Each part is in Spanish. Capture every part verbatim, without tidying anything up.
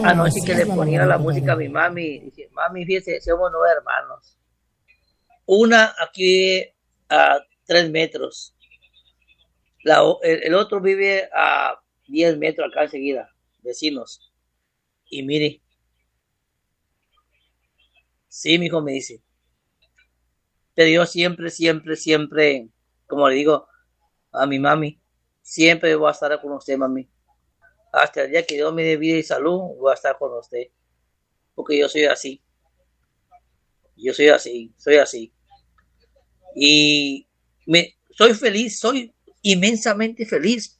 anoche que le ponía la música a mi mami, dice, mami, fíjese, somos nueve hermanos. Una aquí a tres metros. La, el, el otro vive a diez metros acá enseguida, vecinos. Y mire, sí, mi hijo me dice, pero yo siempre, siempre, siempre, como le digo a mi mami, siempre voy a estar con usted, mami. Hasta el día que Dios me dé vida y salud, voy a estar con usted. Porque yo soy así. Yo soy así, soy así. Y me, soy feliz, soy inmensamente feliz.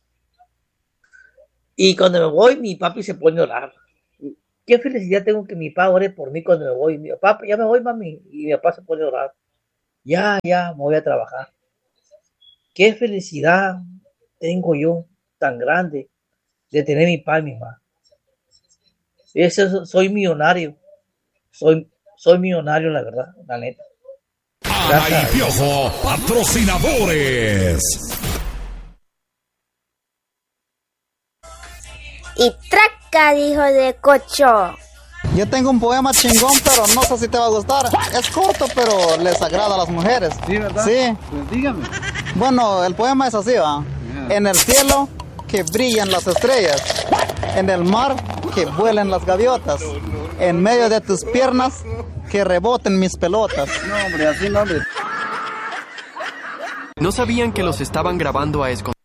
Y cuando me voy, mi papi se pone a orar. Qué felicidad tengo que mi papá ore por mí cuando me voy. Mi papá, ya me voy, mami. Y mi papá se pone a orar. Ya, ya, me voy a trabajar. Qué felicidad tengo yo tan grande de tener mi papá y mi mamá. Eso, soy millonario. Soy, soy millonario, la verdad, la neta. Ana y Piojo, patrocinadores. Y traca, hijo de cocho. Yo tengo un poema chingón, pero no sé si te va a gustar. Es corto, pero les agrada a las mujeres. Sí, ¿verdad? Sí. Pues dígame. Bueno, el poema es así, va. Yeah. En el cielo, que brillan las estrellas. En el mar, que vuelen las gaviotas. En medio de tus piernas, que reboten mis pelotas. No, hombre, así no, hombre. No sabían que los estaban grabando a escondidas.